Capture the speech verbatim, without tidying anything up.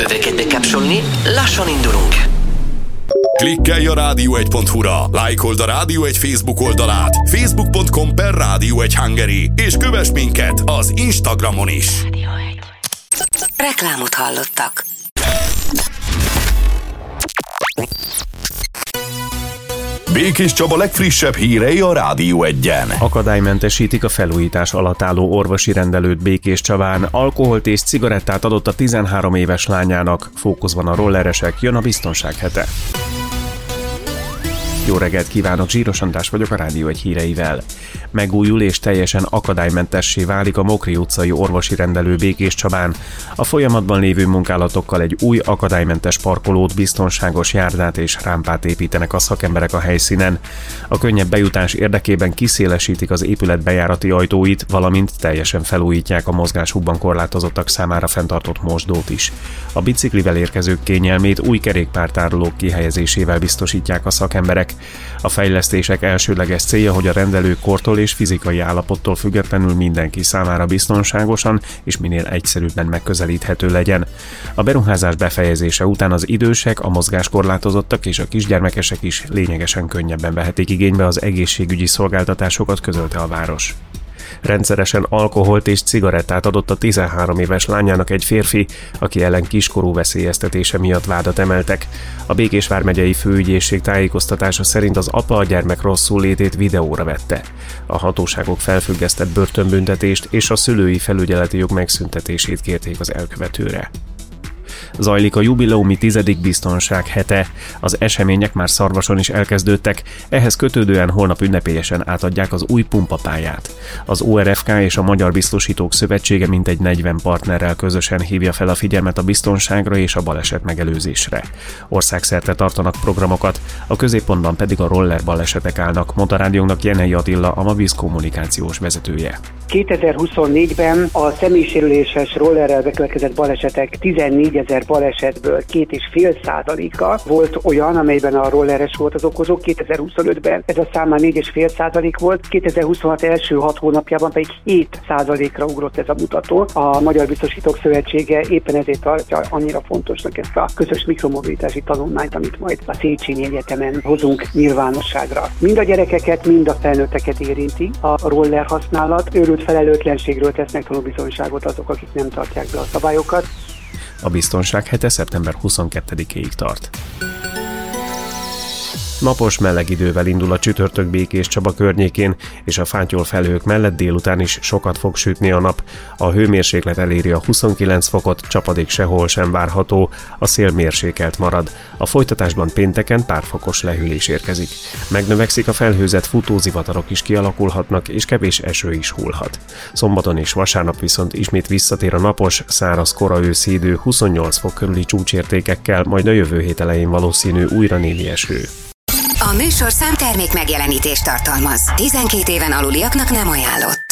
Neveket bekapcsolni, lassan indulunk. Klikkelj a rádió egy pont hu-ra, lájkold a Rádió egy Facebook oldalát, facebook pont com per Rádió egy Hungary, és kövess minket az Instagramon is. Reklámot hallottak. Békés Csaba legfrissebb hírei a Rádió egyen. Akadálymentesítik a felújítás alatt álló orvosi rendelőt Békés Csabán. Alkoholt és cigarettát adott a tizenhárom éves lányának. Fókuszban a rolleresek, jön a biztonság hete. Jó reggelt kívánok, Zsíros András vagyok a Rádió egy híreivel. Megújul és teljesen akadálymentessé válik a Mokri utcai orvosi rendelő Békés Csabán. A folyamatban lévő munkálatokkal egy új akadálymentes parkolót, biztonságos járdát és rámpát építenek a szakemberek a helyszínen. A könnyebb bejutás érdekében kiszélesítik az épület bejárati ajtóit, valamint teljesen felújítják a mozgáshubban korlátozottak számára fenntartott mosdót is. A biciklivel érkezők kényelmét új kerékpártárolók kihelyezésével biztosítják a szakemberek. A fejlesztések elsődleges célja, hogy a rendelő kortól és fizikai állapottól függetlenül mindenki számára biztonságosan és minél egyszerűbben megközelíthető legyen. A beruházás befejezése után az idősek, a mozgáskorlátozottak és a kisgyermekesek is lényegesen könnyebben vehetik igénybe az egészségügyi szolgáltatásokat, közölte a város. Rendszeresen alkoholt és cigarettát adott a tizenhárom éves lányának egy férfi, aki ellen kiskorú veszélyeztetése miatt vádat emeltek. A Békés vármegyei főügyészség tájékoztatása szerint az apa a gyermek rosszul létét videóra vette. A hatóságok felfüggesztett börtönbüntetést és a szülői felügyeleti jog megszüntetését kérték az elkövetőre. Zajlik a jubileumi tizedik biztonság hete. Az események már Szarvason is elkezdődtek, ehhez kötődően holnap ünnepélyesen átadják az új pumpapályát. Az o er ef ká és a Magyar Biztosítók Szövetsége mintegy negyven partnerrel közösen hívja fel a figyelmet a biztonságra és a baleset megelőzésre. Országszerte tartanak programokat, a középpontban pedig a roller balesetek állnak, mondta rádiónknak Jenei Attila, a Maviz kommunikációs vezetője. kétezer-huszonnégyben a személysérüléses rollerrel bekövetkezett balesetek tizennégyezer balesetből két és fél százaléka volt olyan, amelyben a rolleres volt az okozó. kétezer-huszonötben ez a szám már négy és fél százalék volt, kétezer-huszonhat első hat hónapjában pedig hét százalékra ugrott ez a mutató. A Magyar Biztosítók Szövetsége éppen ezért tartja annyira fontosnak ezt a közös mikromobilitási tanulmányt, amit majd a Széchenyi Egyetemen hozunk nyilvánosságra. Mind a gyerekeket, mind a felnőtteket érinti a roller használat. Őrült felelőtlenségről tesznek tanúbizonyságot azok, akik nem tartják be a szabályokat. A biztonság hete szeptember huszonkettedikéig tart. Napos, meleg idővel indul a csütörtök Békés Csaba környékén, és a fátyol felhők mellett délután is sokat fog sütni a nap. A hőmérséklet eléri a huszonkilenc fokot, csapadék sehol sem várható, a szél mérsékelt marad. A folytatásban pénteken pár fokos lehűlés érkezik. Megnövekszik a felhőzet, futózivatarok is kialakulhatnak, és kevés eső is hullhat. Szombaton és vasárnap viszont ismét visszatér a napos, száraz kora őszi idő huszonnyolc fok körüli csúcsértékekkel, majd a jövő hét elején valószínű újra némi eső. A műsorszám termék megjelenítést tartalmaz. tizenkét éven aluliaknak nem ajánlott.